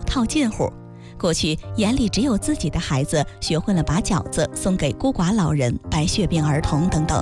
套近乎。过去眼里只有自己的孩子学会了把饺子送给孤寡老人、白血病儿童等等。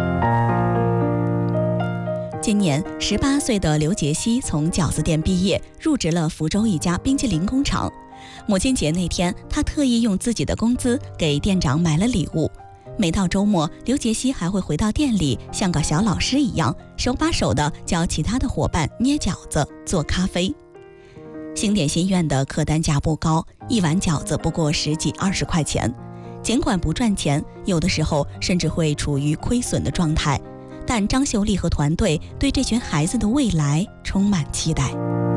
今年18岁的刘杰西从饺子店毕业，入职了福州一家冰淇淋工厂。母亲节那天，他特意用自己的工资给店长买了礼物。每到周末，刘杰西还会回到店里，像个小老师一样，手把手地教其他的伙伴捏饺子、做咖啡。星点心院的客单价不高，一碗饺子不过10几20块钱。尽管不赚钱，有的时候甚至会处于亏损的状态，但张秀丽和团队对这群孩子的未来充满期待。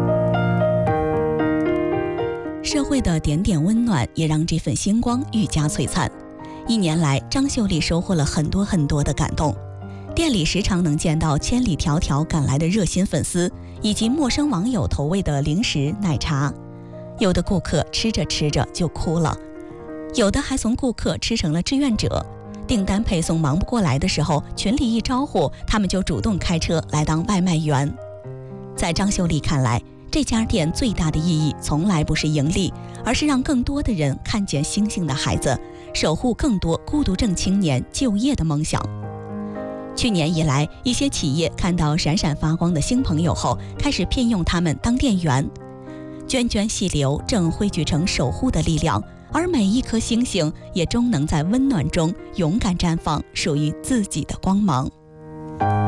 社会的点点温暖也让这份星光愈加璀璨。1年来，张秀丽收获了很多的感动。店里时常能见到千里迢迢赶来的热心粉丝，以及陌生网友投喂的零食、奶茶。有的顾客吃着吃着就哭了，有的还从顾客吃成了志愿者。订单配送忙不过来的时候，群里一招呼，他们就主动开车来当外卖员。在张秀丽看来，这家店最大的意义从来不是盈利，而是让更多的人看见星星的孩子，守护更多孤独症青年就业的梦想。去年以来，一些企业看到闪闪发光的新朋友后，开始聘用他们当店员。涓涓细流正汇聚成守护的力量，而每一颗星星也终能在温暖中勇敢绽放属于自己的光芒。